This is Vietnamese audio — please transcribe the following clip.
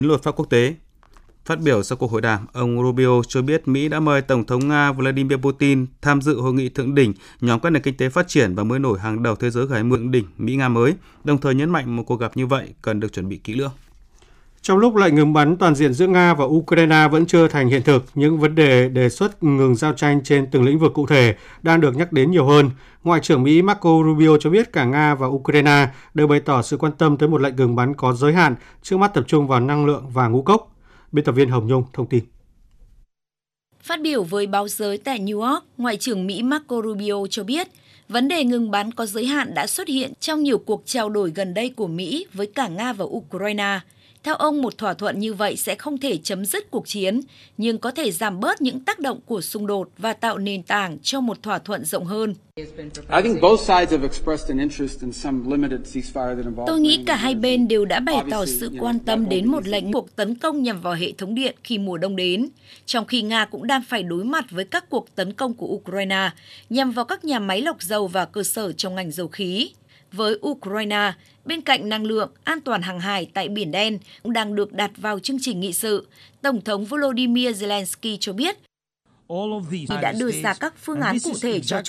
luật pháp quốc tế. Phát biểu sau cuộc hội đàm, ông Rubio cho biết Mỹ đã mời Tổng thống Nga Vladimir Putin tham dự hội nghị thượng đỉnh nhóm các nền kinh tế phát triển và mới nổi hàng đầu thế giới G20 thượng đỉnh Mỹ-Nga mới, đồng thời nhấn mạnh một cuộc gặp như vậy cần được chuẩn bị kỹ lưỡng. Trong lúc lệnh ngừng bắn toàn diện giữa Nga và Ukraine vẫn chưa thành hiện thực, những vấn đề đề xuất ngừng giao tranh trên từng lĩnh vực cụ thể đang được nhắc đến nhiều hơn. Ngoại trưởng Mỹ Marco Rubio cho biết cả Nga và Ukraine đều bày tỏ sự quan tâm tới một lệnh ngừng bắn có giới hạn, trước mắt tập trung vào năng lượng và ngũ cốc. Biên tập viên Hồng Nhung thông tin. Phát biểu với báo giới tại New York, Ngoại trưởng Mỹ Marco Rubio cho biết, vấn đề ngừng bắn có giới hạn đã xuất hiện trong nhiều cuộc trao đổi gần đây của Mỹ với cả Nga và Ukraine. Theo ông, một thỏa thuận như vậy sẽ không thể chấm dứt cuộc chiến, nhưng có thể giảm bớt những tác động của xung đột và tạo nền tảng cho một thỏa thuận rộng hơn. Tôi nghĩ cả hai bên đều đã bày tỏ sự quan tâm đến một lệnh cuộc tấn công nhằm vào hệ thống điện khi mùa đông đến, trong khi Nga cũng đang phải đối mặt với các cuộc tấn công của Ukraine nhằm vào các nhà máy lọc dầu và cơ sở trong ngành dầu khí. Với Ukraine, bên cạnh năng lượng, an toàn hàng hải tại Biển Đen cũng đang được đặt vào chương trình nghị sự. Tổng thống Volodymyr Zelensky cho biết đã đưa ra các phương án cụ thể cho